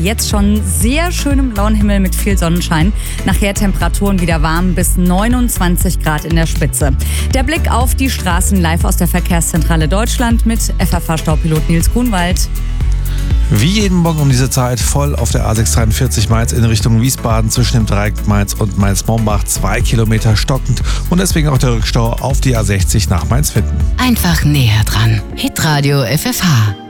jetzt schon sehr schönem blauen Himmel mit viel Sonnenschein. Nachher Temperaturen wieder warm bis 29 Grad in der Spitze. Der Blick auf die Straßen live aus der Verkehrszentrale Deutschland mit FFH-Staupilot Nils Grunwald. Wie jeden Morgen um diese Zeit voll auf der A643 Mainz in Richtung Wiesbaden zwischen dem Dreieck Mainz und Mainz-Mombach 2 Kilometer stockend und deswegen auch der Rückstau auf die A60 nach Mainz-Winden. Einfach näher dran. Hitradio FFH.